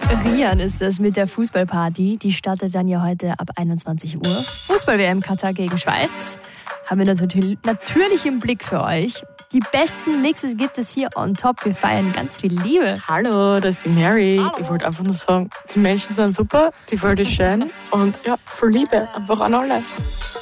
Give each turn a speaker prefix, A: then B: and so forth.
A: Rian ist das mit der Fußballparty. Die startet dann ja heute ab 21 Uhr. Fußball-WM Katar gegen Schweiz. Haben wir natürlich im Blick für euch. Die besten Mixes gibt es hier on top. Wir feiern ganz viel Liebe.
B: Hallo, das ist die Mary.
A: Hallo.
B: Ich wollte einfach nur sagen, die Menschen sind super, die Welt ist schön und ja, voll Liebe, einfach an alle.